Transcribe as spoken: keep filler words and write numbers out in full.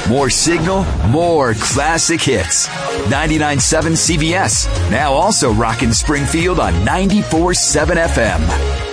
More signal, more classic hits. ninety-nine point seven C B S, now also rocking Springfield on ninety-four point seven F M.